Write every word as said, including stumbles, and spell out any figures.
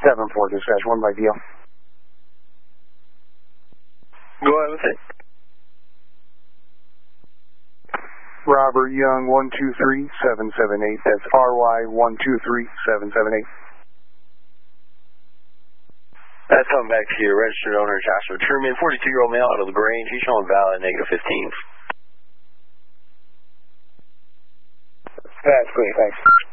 seven four dispatch, one by D L. Go ahead with it. Robert Young, one two three seven seven eight. That's R Y one two three seven seven eight. That's coming back to your registered owner, Joshua Truman, forty-two-year-old male out of LaGrange. He's showing valid negative fifteen. That's great, thanks.